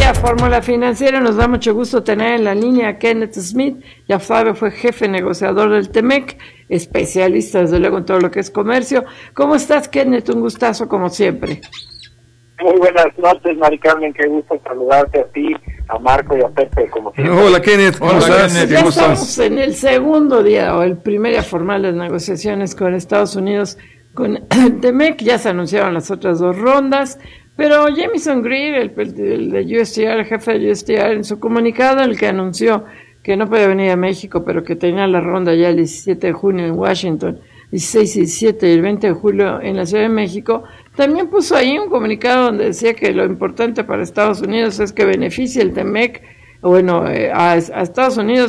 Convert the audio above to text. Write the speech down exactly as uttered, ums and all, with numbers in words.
día, Fórmula Financiera. Nos da mucho gusto tener en la línea a Kenneth Smith. Ya sabe, fue jefe negociador del Temec, especialista desde luego en todo lo que es comercio. ¿Cómo estás, Kenneth? Un gustazo como siempre. Muy buenas noches, Mari Carmen, qué gusto saludarte a ti, a Marco y a Pepe, como siempre. Hola, Kenneth, ¿cómo estás? Kenneth, ya estamos en el segundo día, o el primer día formal de negociaciones con Estados Unidos, con el Temec. Ya se anunciaron las otras dos rondas, pero Jamieson Greer, el, el de U S T R, el jefe de U S T R, en su comunicado, en el que anunció que no podía venir a México, pero que tenía la ronda ya el diecisiete de junio en Washington, dieciséis y diecisiete y el veinte de julio en la Ciudad de México, también puso ahí un comunicado donde decía que lo importante para Estados Unidos es que beneficie el Temec, bueno, eh, a, a Estados Unidos